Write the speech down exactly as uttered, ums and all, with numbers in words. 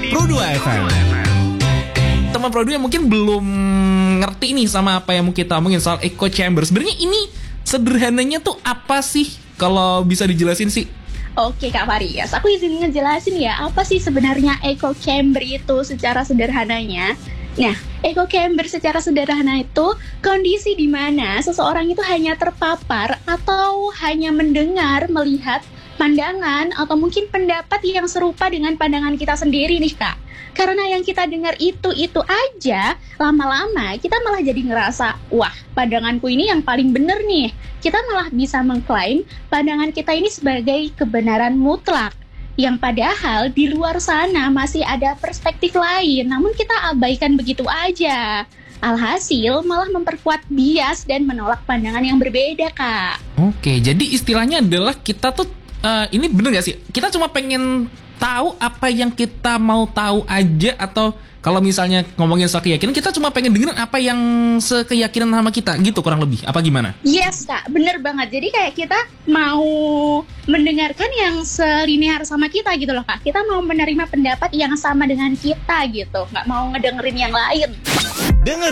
Pro dua F M. Teman Pro dua yang mungkin belum ngerti nih sama apa yang mau kita omongin soal echo chamber. Sebenarnya ini sederhananya tuh apa sih? Kalau bisa dijelasin sih. Oke Kak Farias, aku izin ngejelasin ya, apa sih sebenarnya echo chamber itu secara sederhananya. Nah, echo chamber secara sederhana itu kondisi di mana seseorang itu hanya terpapar atau hanya mendengar, melihat pandangan atau mungkin pendapat yang serupa dengan pandangan kita sendiri nih Kak. Karena yang kita dengar itu-itu aja, lama-lama kita malah jadi ngerasa, wah pandanganku ini yang paling bener nih. Kita malah bisa mengklaim pandangan kita ini sebagai kebenaran mutlak. Yang padahal di luar sana masih ada perspektif lain, namun kita abaikan begitu aja. Alhasil malah memperkuat bias dan menolak pandangan yang berbeda Kak. Oke, jadi istilahnya adalah kita tuh, uh, ini bener gak sih? Kita cuma pengen tahu apa yang kita mau tahu aja, atau kalau misalnya ngomongin soal keyakinan, kita cuma pengen dengerin apa yang sekeyakinan sama kita gitu kurang lebih, apa gimana? Yes Kak, bener banget. Jadi kayak kita mau mendengarkan yang selinear sama kita gitu loh Kak. Kita mau menerima pendapat yang sama dengan kita gitu, nggak mau ngedengerin yang lain. Dengerin